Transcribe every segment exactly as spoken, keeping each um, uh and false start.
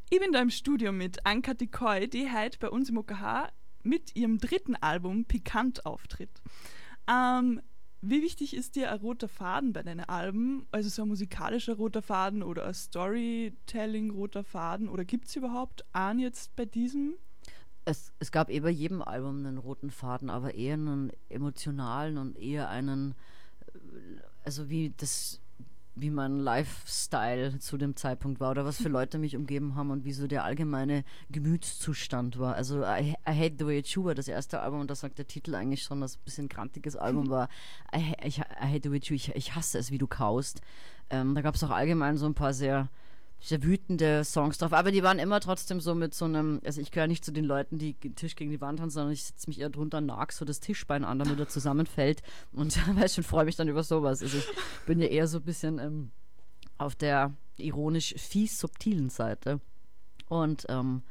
Ich bin da im Studio mit Anka Dikoy, die heute bei uns im O K H mit ihrem dritten Album Pikant auftritt. Ähm, wie wichtig ist dir ein roter Faden bei deinen Alben? Also so ein musikalischer roter Faden oder ein Storytelling-roter Faden? Oder gibt es überhaupt einen jetzt bei diesem? Es, es gab eh bei jedem Album einen roten Faden, aber eher einen emotionalen und eher einen, also wie das, wie mein Lifestyle zu dem Zeitpunkt war oder was für Leute mich umgeben haben und wie so der allgemeine Gemütszustand war. Also I, I Hate the Way You Chew war das erste Album und da sagt der Titel eigentlich schon, dass es ein bisschen grantiges Album war. I, I, I Hate the Way You Chew, ich, ich hasse es, wie du kaust. Ähm, da gab es auch allgemein so ein paar sehr sehr wütende Songs drauf, aber die waren immer trotzdem so mit so einem, also ich gehöre nicht zu den Leuten, die den Tisch gegen die Wand haben, sondern ich setze mich eher drunter, nag so das Tischbein an, damit er zusammenfällt und weißt schon, freue mich dann über sowas. Also ich bin ja eher so ein bisschen ähm, auf der ironisch fies subtilen Seite und ähm,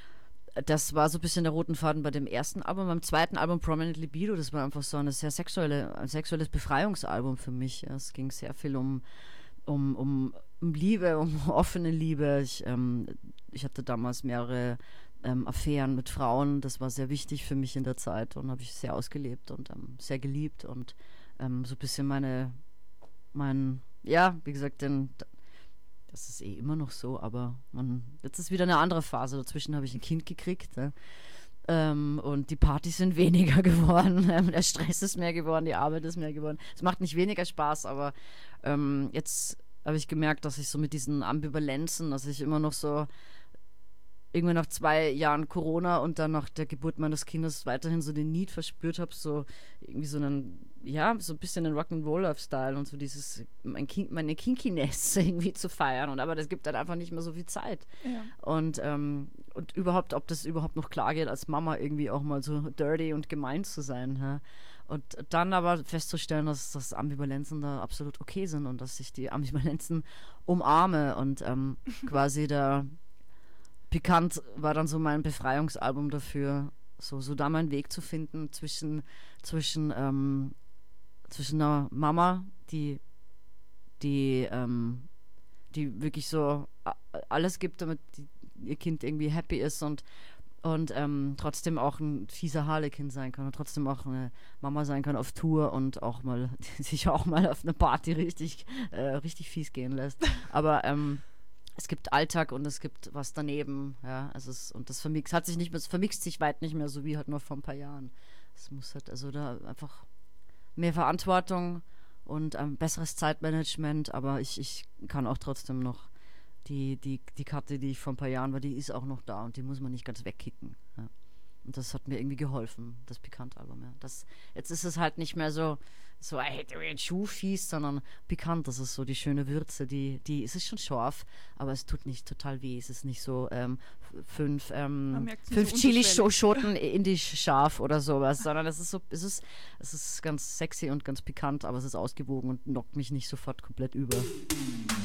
das war so ein bisschen der roten Faden bei dem ersten Album. Beim zweiten Album Prominent Libido, das war einfach so eine sehr sexuelle, ein sexuelles Befreiungsalbum für mich. Es ging sehr viel um um, um um Liebe, um offene Liebe. Ich, ähm, ich hatte damals mehrere ähm, Affären mit Frauen. Das war sehr wichtig für mich in der Zeit und habe ich sehr ausgelebt und ähm, sehr geliebt und ähm, so ein bisschen meine, mein, ja, wie gesagt, den, das ist eh immer noch so, aber man, jetzt ist wieder eine andere Phase. Dazwischen habe ich ein Kind gekriegt, ne? Ähm, und die Partys sind weniger geworden, ähm, der Stress ist mehr geworden, die Arbeit ist mehr geworden. Es macht nicht weniger Spaß, aber ähm, jetzt habe ich gemerkt, dass ich so mit diesen Ambivalenzen, dass ich immer noch so irgendwann nach zwei Jahren Corona und dann nach der Geburt meines Kindes weiterhin so den Need verspürt habe, so irgendwie so einen, ja, so ein bisschen den Rock'n'Roll-Lifestyle und so dieses, mein Kin- meine Kinkiness irgendwie zu feiern. Und aber das gibt halt einfach nicht mehr so viel Zeit. Ja. Und, ähm, und überhaupt, ob das überhaupt noch klar geht, als Mama irgendwie auch mal so dirty und gemein zu sein. Ja? Und dann aber festzustellen, dass, dass Ambivalenzen da absolut okay sind und dass ich die Ambivalenzen umarme und ähm, quasi da Pikant war dann so mein Befreiungsalbum dafür, so, so da meinen Weg zu finden zwischen, zwischen, ähm, zwischen einer Mama, die, die, ähm, die wirklich so alles gibt, damit die, ihr Kind irgendwie happy ist und, und ähm, trotzdem auch ein fieser Harlekin sein kann und trotzdem auch eine Mama sein kann auf Tour und auch mal sich auch mal auf eine Party richtig, äh, richtig fies gehen lässt. Aber ähm, es gibt Alltag und es gibt was daneben, ja, also es, und das vermixt, hat sich nicht mehr, es vermixt sich weit nicht mehr so wie halt nur vor ein paar Jahren. Es muss halt, also da einfach mehr Verantwortung und ein besseres Zeitmanagement, aber ich, ich kann auch trotzdem noch die, die, die Karte, die ich vor ein paar Jahren war, die ist auch noch da und die muss man nicht ganz wegkicken, ja. Und das hat mir irgendwie geholfen, das Pikant-Album, ja. Das, jetzt ist es halt nicht mehr so, so I hate the way you chew fies, sondern pikant, das ist so die schöne Würze, die, die, es ist schon scharf, aber es tut nicht total weh, es ist nicht so ähm, fünf, ähm, fünf so Chili-Schoten indisch scharf oder sowas, sondern es ist so, es ist, es ist ganz sexy und ganz pikant, aber es ist ausgewogen und knockt mich nicht sofort komplett über.